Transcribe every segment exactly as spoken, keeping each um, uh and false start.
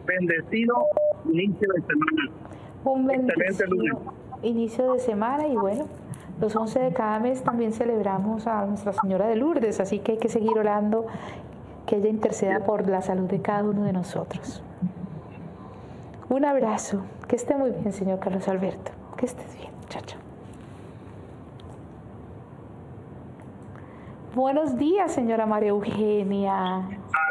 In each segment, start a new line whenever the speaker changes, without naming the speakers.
bendecido inicio de semana.
Un
Excelente lunes.
bendecido inicio de semana y bueno, los once de cada mes también celebramos a Nuestra Señora de Lourdes, así que hay que seguir orando, que ella interceda por la salud de cada uno de nosotros. Un abrazo, que esté muy bien, señor Carlos Alberto, que estés bien, chao, chao. Buenos días, señora María Eugenia.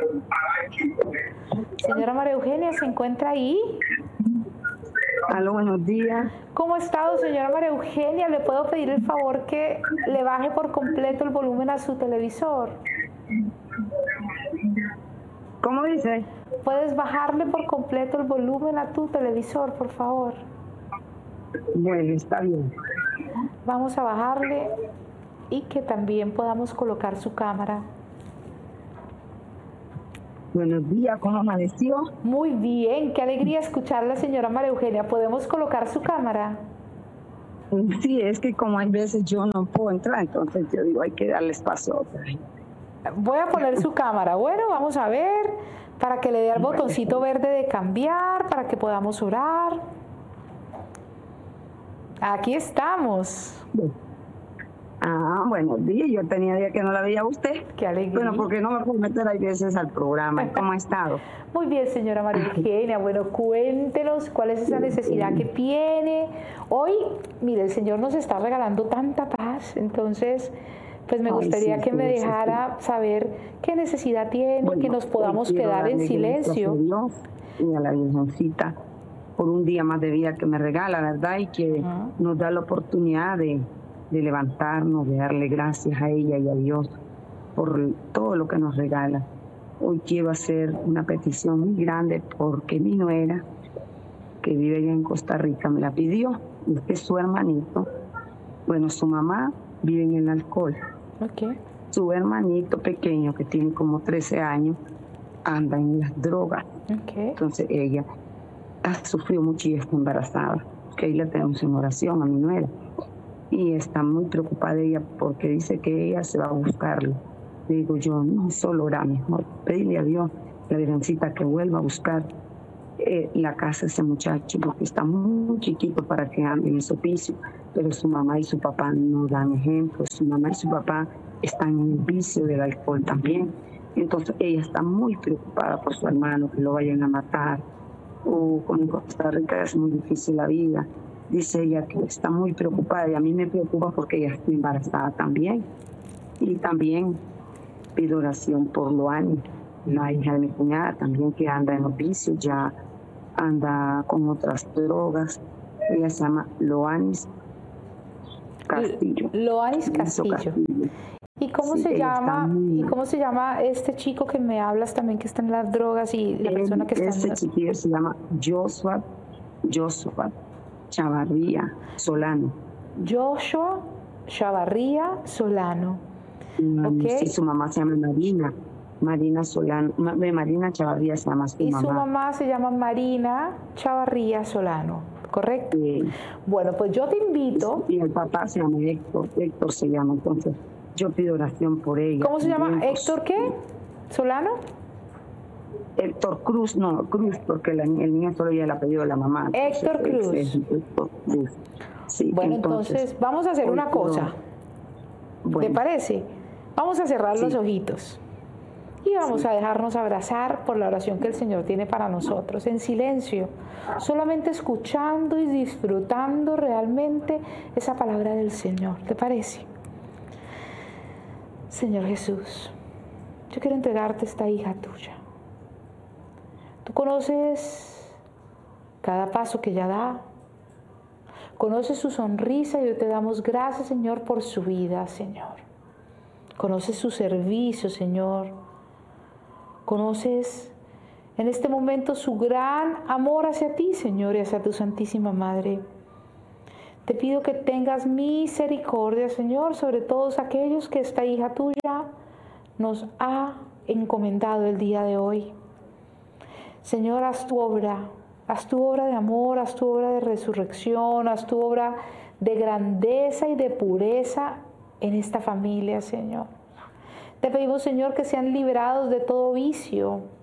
Señora María Eugenia, ¿se encuentra ahí?
Aló, buenos días.
¿Cómo ha estado, señora María Eugenia? ¿Le puedo pedir el favor que le baje por completo el volumen a su televisor?
¿Cómo dice?
¿Puedes bajarle por completo el volumen a tu televisor, por favor?
Bueno, está bien.
Vamos a bajarle y que también podamos colocar su cámara.
Buenos días, ¿cómo amaneció?
Muy bien, qué alegría escucharla, señora María Eugenia. ¿Podemos colocar su cámara?
Sí, es que como hay veces yo no puedo entrar, entonces yo digo, hay que darle espacio a otra.
Voy a poner su cámara. Bueno, vamos a ver, para que le dé al botoncito verde de cambiar, para que podamos orar. Aquí estamos.
Ah, buenos días. Yo tenía días que no la veía a usted.
Qué alegría.
Bueno, porque no me puedo meter hay veces al programa. ¿Cómo ha estado?
Muy bien, señora María Eugenia. Bueno, cuéntenos cuál es esa necesidad que tiene. Hoy, mire, el Señor nos está regalando tanta paz. Entonces, pues me gustaría Ay, sí, que me dejara sí. saber qué necesidad tiene, bueno, que nos podamos quedar en silencio.
Dios y a la Virgencita por un día más de vida que me regala, ¿verdad? Y que uh-huh. nos da la oportunidad de... de levantarnos, de darle gracias a ella y a Dios por todo lo que nos regala. Hoy quiero hacer una petición muy grande porque mi nuera, que vive allá en Costa Rica, me la pidió. Es que su hermanito, bueno, su mamá vive en el alcohol.
Okay.
Su hermanito pequeño, que tiene como trece años, anda en las drogas.
Okay.
Entonces ella ha sufrido mucho y está embarazada. Que ahí la tenemos en oración a mi nuera. Y está muy preocupada ella porque dice que ella se va a buscarlo. Le digo yo, no, solo orar mejor, pedirle a Dios, la Virgencita, que vuelva a buscar eh, la casa de ese muchacho, porque está muy chiquito para que ande en ese oficio, pero su mamá y su papá no dan ejemplo, su mamá y su papá están en el vicio del alcohol también. Entonces ella está muy preocupada por su hermano, que lo vayan a matar, o con Costa Rica es muy difícil la vida. Dice ella que está muy preocupada y a mí me preocupa porque ella está embarazada también. Y también pido oración por Loani, la hija de mi cuñada también, que anda en oficio, ya anda con otras drogas. Ella se llama Loanis Castillo.
Loanis Castillo. Castillo. ¿Y cómo sí, se llama? Muy... ¿Y cómo se llama este chico que me hablas también, que está en las drogas y la
Él,
persona que está
ese
en las...
chiquillo se llama Joshua Joshua Chavarría Solano.
Joshua Chavarría Solano.
Okay. Sí, su mamá se llama Marina. Marina Solano. Marina Chavarría se llama su
y
mamá.
Y su mamá se llama Marina Chavarría Solano, ¿correcto?
Sí.
Bueno, pues yo te invito.
Y el papá se llama Héctor. Héctor se llama, entonces yo pido oración por ella.
¿Cómo se llama? ¿Héctor qué? ¿Solano?
Héctor Cruz, no, Cruz, porque la, el niño solo ya el apellido de la mamá.
Héctor Cruz.
Es, es, Héctor Cruz. Sí,
bueno, entonces, entonces vamos a hacer una cosa. Bueno. ¿Te parece? Vamos a cerrar sí. los ojitos y vamos sí. a dejarnos abrazar por la oración que el Señor tiene para nosotros, en silencio, solamente escuchando y disfrutando realmente esa palabra del Señor. ¿Te parece? Señor Jesús, yo quiero entregarte esta hija tuya. Tú conoces cada paso que ella da, conoces su sonrisa y hoy te damos gracias, Señor, por su vida, Señor. Conoces su servicio, Señor. Conoces en este momento su gran amor hacia ti, Señor, y hacia tu Santísima Madre. Te pido que tengas misericordia, Señor, sobre todos aquellos que esta hija tuya nos ha encomendado el día de hoy. Señor, haz tu obra, haz tu obra de amor, haz tu obra de resurrección, haz tu obra de grandeza y de pureza en esta familia, Señor. Te pedimos, Señor, que sean liberados de todo vicio,